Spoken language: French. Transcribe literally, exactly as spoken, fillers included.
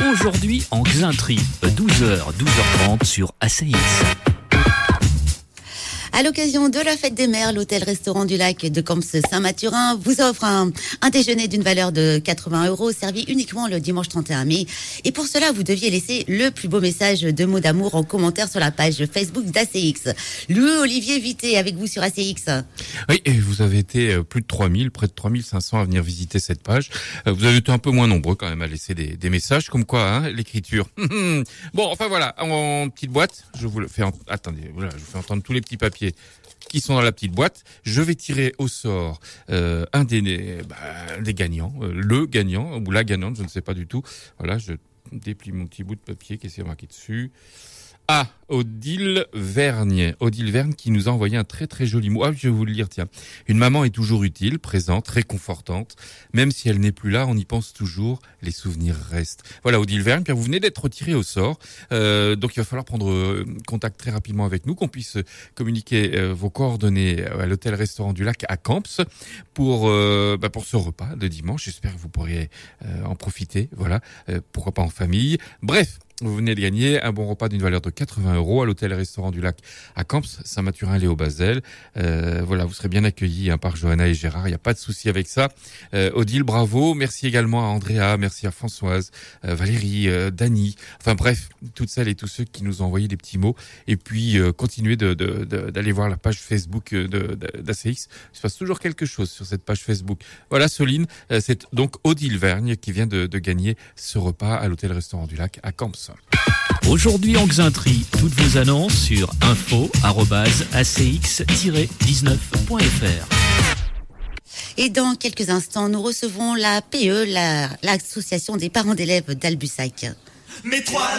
Aujourd'hui en Xintri, douze heures, douze heures trente sur A C X. À l'occasion de la fête des mères, l'hôtel-restaurant du lac de Camps Saint-Mathurin vous offre un, un déjeuner d'une valeur de quatre-vingts euros, servi uniquement le dimanche trente et un mai. Et pour cela, vous deviez laisser le plus beau message de mots d'amour en commentaire sur la page Facebook d'A C X. Louis-Olivier Vité avec vous sur A C X. Oui, et vous avez été plus de trois mille, près de trois mille cinq cents à venir visiter cette page. Vous avez été un peu moins nombreux quand même à laisser des, des messages, comme quoi, hein, l'écriture. Bon, enfin voilà, en petite boîte, je vous le fais, en... attendez, voilà, je vous fais entendre tous les petits papiers qui sont dans la petite boîte. Je vais tirer au sort euh, un des, bah, des gagnants, euh, le gagnant ou la gagnante, je ne sais pas du tout. Voilà, je déplie mon petit bout de papier qui est marqué dessus. Ah, Odile Vergne. Odile Vergne qui nous a envoyé un très très joli mot. Ah, je vais vous le lire, tiens. Une maman est toujours utile, présente, réconfortante. Même si elle n'est plus là, on y pense toujours, les souvenirs restent. Voilà, Odile Vergne, vous venez d'être retiré au sort. Euh, donc il va falloir prendre contact très rapidement avec nous, qu'on puisse communiquer euh, vos coordonnées à l'hôtel-restaurant du lac à Camps pour, euh, bah, pour ce repas de dimanche. J'espère que vous pourriez euh, en profiter. Voilà, euh, pourquoi pas en famille. Bref. Vous venez de gagner un bon repas d'une valeur de quatre-vingts euros à l'hôtel-restaurant du lac à Camps, Saint-Mathurin-Léo-Basel. Euh, voilà, vous serez bien accueillis hein, par Johanna et Gérard, il n'y a pas de souci avec ça. Euh, Odile, bravo. Merci également à Andrea, merci à Françoise, euh, Valérie, euh, Dany. Enfin bref, toutes celles et tous ceux qui nous ont envoyé des petits mots. Et puis, euh, continuez de, de, de, d'aller voir la page Facebook de, de, d'A C X. Il se passe toujours quelque chose sur cette page Facebook. Voilà, Soline, euh, c'est donc Odile Vergne qui vient de, de gagner ce repas à l'hôtel-restaurant du lac à Camps. Aujourd'hui en Xintri, toutes vos annonces sur info arobase a c x tiret dix-neuf point f r. Et dans quelques instants, nous recevons la P E, la, l'association des parents d'élèves d'Albusac. Mes trois